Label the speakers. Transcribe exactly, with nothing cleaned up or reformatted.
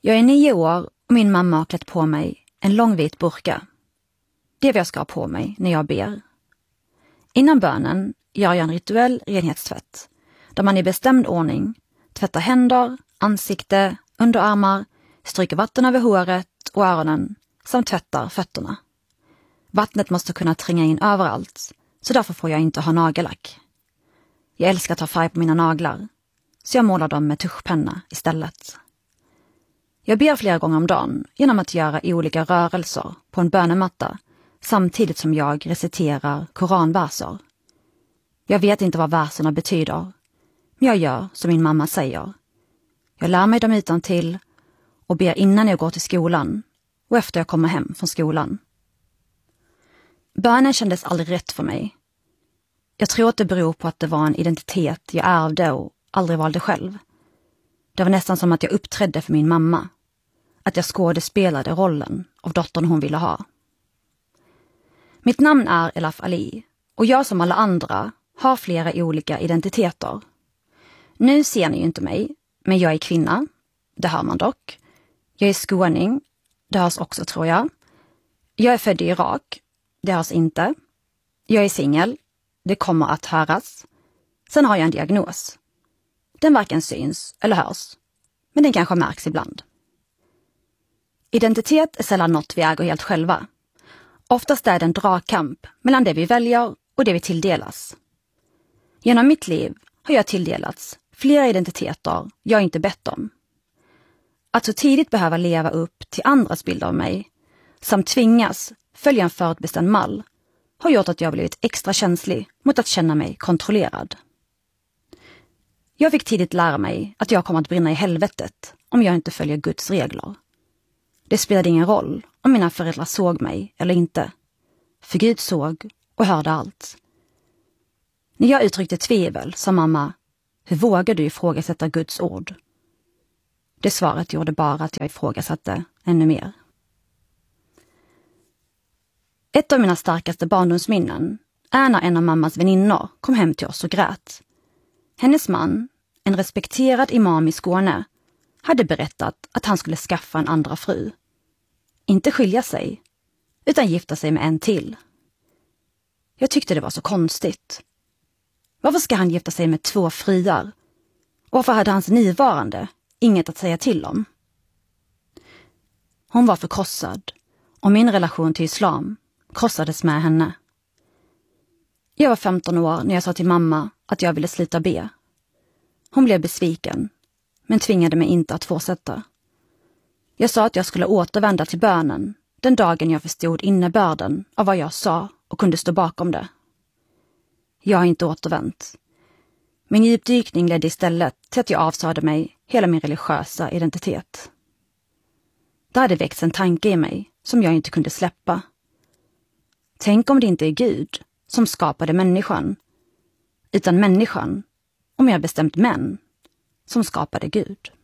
Speaker 1: Jag är nio år och min mamma har klätt på mig en lång vit burka. Det är vad jag ska ha på mig när jag ber. Innan bönen gör jag en rituell renhetstvätt där man i bestämd ordning tvättar händer, ansikte, underarmar, stryker vatten över håret och öronen samt tvättar fötterna. Vattnet måste kunna tränga in överallt, så därför får jag inte ha nagellack. Jag älskar att ta färg på mina naglar, så jag målar dem med tuschpenna istället. Jag ber flera gånger om dagen genom att göra olika rörelser på en bönematta samtidigt som jag reciterar koranverser. Jag vet inte vad verserna betyder, men jag gör som min mamma säger. Jag lär mig dem utantill och ber innan jag går till skolan och efter jag kommer hem från skolan. Bönen kändes aldrig rätt för mig. Jag tror att det beror på att det var en identitet jag ärvde och aldrig valde själv. Det var nästan som att jag uppträdde för min mamma. Att jag skådespelade rollen av dottern hon ville ha. Mitt namn är Elaf Ali och jag som alla andra har flera olika identiteter. Nu ser ni ju inte mig, men jag är kvinna. Det hör man dock. Jag är skåning. Det hörs också, tror jag. Jag är född i Irak. Det hörs inte. Jag är singel. Det kommer att höras. Sen har jag en diagnos. Den varken syns eller hörs. Men den kanske märks ibland. Identitet är sällan något vi äger helt själva. Oftast är det en dragkamp mellan det vi väljer och det vi tilldelas. Genom mitt liv har jag tilldelats flera identiteter jag inte bett om. Att så tidigt behöva leva upp till andras bilder av mig samt tvingas följa en förutbestämd mall har gjort att jag blivit extra känslig mot att känna mig kontrollerad. Jag fick tidigt lära mig att jag kommer att brinna i helvetet om jag inte följer Guds regler. Det spelade ingen roll om mina föräldrar såg mig eller inte. För Gud såg och hörde allt. När jag uttryckte tvivel sa mamma, hur vågar du ifrågasätta Guds ord? Det svaret gjorde bara att jag ifrågasatte ännu mer. Ett av mina starkaste barndomsminnen är när en av mammas väninnor kom hem till oss och grät. Hennes man, en respekterad imam i Skåne, hade berättat att han skulle skaffa en andra fru. Inte skilja sig, utan gifta sig med en till. Jag tyckte det var så konstigt. Varför ska han gifta sig med två fruar? Och varför hade hans nuvarande inget att säga till om? Hon var förkrossad och min relation till islam krossades med henne. Jag var femton år när jag sa till mamma att jag ville sluta be. Hon blev besviken, men tvingade mig inte att fortsätta. Jag sa att jag skulle återvända till bönen den dagen jag förstod innebörden av vad jag sa och kunde stå bakom det. Jag har inte återvänt. Min djupdykning ledde istället till att jag avsade mig hela min religiösa identitet. Det hade växt en tanke i mig som jag inte kunde släppa. Tänk om det inte är Gud som skapade människan, utan människan, och mer bestämt män, som skapade Gud.